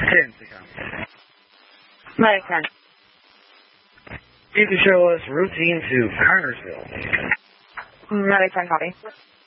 Medic 10. You can show us routine to Cartersville. Medic 10, copy.